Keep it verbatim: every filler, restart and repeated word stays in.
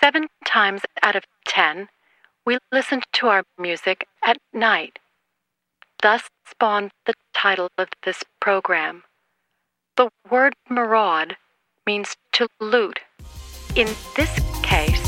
Seven times out of ten, we listen to our music at night. Thus spawned the title of this program. The word maraud means to loot. In this case,